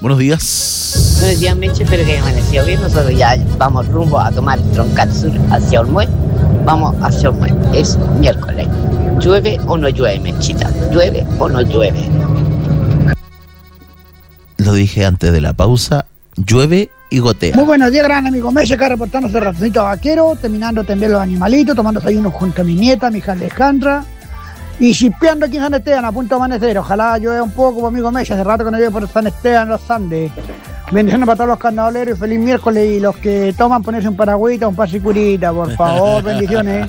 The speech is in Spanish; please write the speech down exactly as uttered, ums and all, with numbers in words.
Buenos días. Buenos días, Meche, espero que haya amanecido bien. Nosotros ya vamos rumbo a tomar el troncal sur hacia Olmué. Vamos hacia Olmué. Es miércoles. ¿Llueve o no llueve, Mechita? ¿Llueve o no llueve? Lo dije antes de la pausa. Llueve y gotea. Muy buenos días, gran amigo Meche, acá reportándose Ratoncito Vaquero, terminando de atender los animalitos, tomándose ahí unos junto a mi nieta, mi hija Alejandra, y chipeando aquí en San Esteban, a punto de amanecer. Ojalá llueva un poco, pues, amigo Meche, hace rato que no llueve por San Esteban, los Andes. Bendiciones para todos los carnavaleros y feliz miércoles, y los que toman ponerse un paragüita, un pasicurita, por favor, bendiciones.